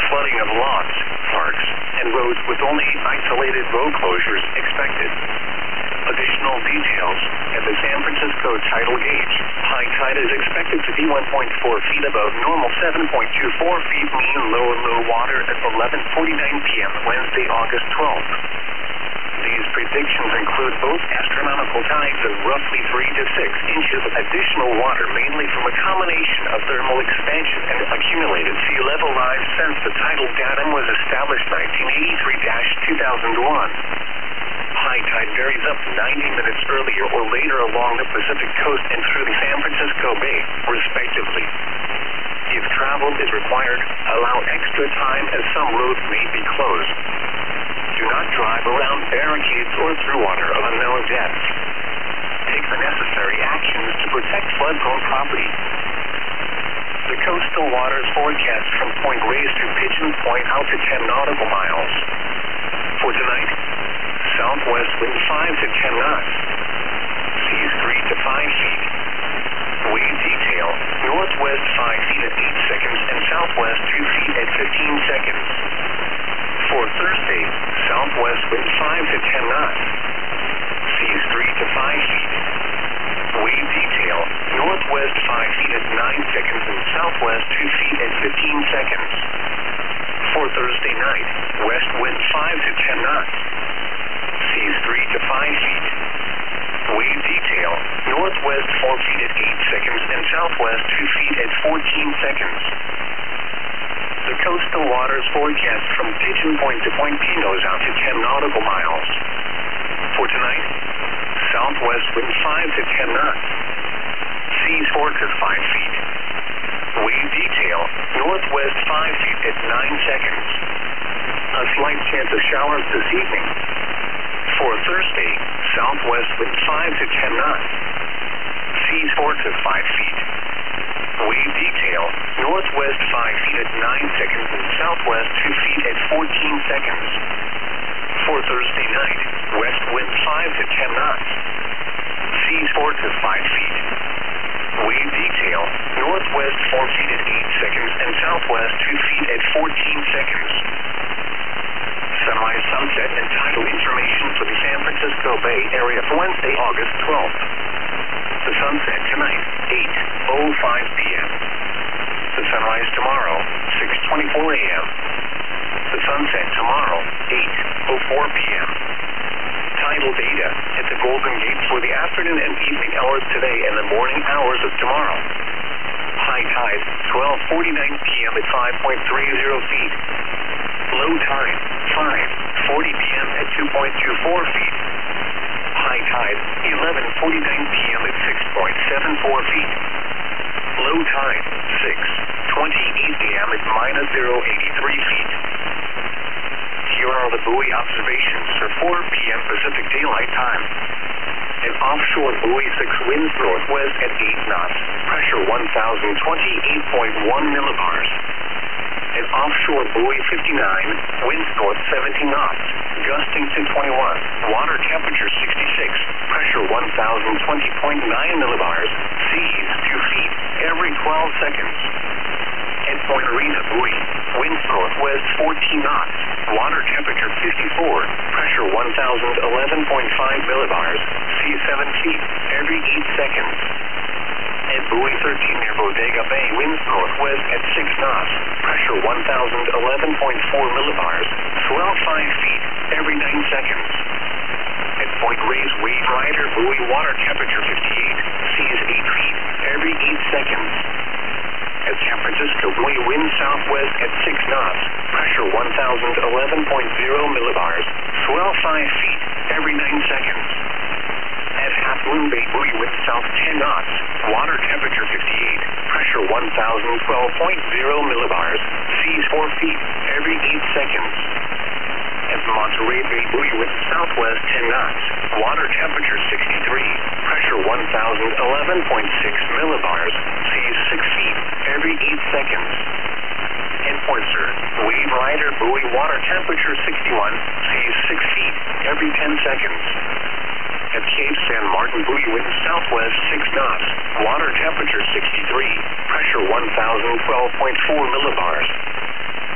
flooding of lawns, parks, and roads with only isolated road closures expected. Additional details at the San Francisco tidal gauge. High tide is expected to be 1.4 feet above normal, 7.24 feet mean low water at 11:49 p.m. Wednesday, August 12th. These predictions include both astronomical tides of roughly 3 to 6 inches of additional water, mainly from a combination of thermal expansion and accumulated sea level rise since the tidal datum was established 1983-2001. High tide varies up to 90 minutes earlier or later along the Pacific coast and through the San Francisco Bay, respectively. If travel is required, allow extra time as some roads may be closed. Do not drive around barricades or through water of unknown depth. Take the necessary actions to protect flood-prone property. The coastal waters forecast from Point Reyes to Pigeon Point out to 10 nautical miles. For tonight, southwest wind 5 to 10 knots. Seas 3 to 5 feet. Wave detail, northwest 5 feet at 8 seconds and southwest 2 feet at 15 seconds. For Thursday, southwest wind 5 to 10 knots. Seas 3 to 5 feet. Wave detail, northwest 5 feet at 9 seconds and southwest 2 feet at 15 seconds. For Thursday night, west wind 5 to 10 knots. Seas 3 to 5 feet. Wave detail, northwest 4 feet at 8 seconds and southwest 2 feet at 14 seconds. The coastal waters forecast from Pigeon Point to Point Pinos out to 10 nautical miles. For tonight, southwest wind 5 to 10 knots. Seas 4 to 5 feet. Wave detail, northwest 5 feet at 9 seconds. A slight chance of showers this evening. For Thursday, southwest wind 5 to 10 knots. Seas 4 to 5 feet. Wave detail, northwest 5 feet at 9 seconds and southwest 2 feet at 14 seconds. For Thursday night, west wind 5 to 10 knots. Seas 4 to 5 feet. Wave detail, northwest 4 feet at 8 seconds and southwest 2 feet at 14 seconds. Sunrise, sunset, and tidal information for the San Francisco Bay Area for Wednesday, August 12th. The sunset tonight, 8:05 p.m. The sunrise tomorrow, 6:24 a.m. The sunset tomorrow, 8:04 p.m. Tidal data at the Golden Gate for the afternoon and evening hours today and the morning hours of tomorrow. High tide, 12:49 p.m. at 5.30 feet. Low tide, 5:40 p.m. at 2.24 feet. High tide, 11:49 p.m. at 6.74 feet. Low tide, 6:28 a.m. at -0.83 feet. Here are the buoy observations for 4 p.m. Pacific Daylight Time. An offshore buoy 6 winds northwest at 8 knots, pressure 1,028.1 millibars. An offshore buoy 59, winds north 17 knots, gusting to 21, water temperature 66, pressure 1,020.9 millibars, seas 2 feet every 12 seconds. At Point Arena buoy, winds northwest 14 knots, water temperature 54, pressure 1,011.5 millibars, seas 7 feet every 8 seconds. At buoy 13 near Bodega Bay, winds northwest at 6 knots, pressure 1,011.4 millibars, swell 5 feet every 9 seconds. At Point Reyes Wave Rider buoy, water temperature 58, seas 8 feet every 8 seconds. At San Francisco buoy, wind southwest at 6 knots, pressure 1,011.0 millibars, swell 5 feet every 9 seconds. At Half Moon Bay buoy, wind south 10 knots, water temperature 58, pressure 1,012.0 millibars, seas 4 feet every 8 seconds. At Monterey Bay buoy, wind southwest 10 knots, water temperature 63, pressure 1,011.6 millibars, seas 6 feet every 8 seconds. At Point Sur, Wave Rider buoy, water temperature 61, seas 6 feet every 10 seconds. At Cape San Martin buoy, wind southwest 6 knots, water temperature 63, pressure 1,012.4 millibars,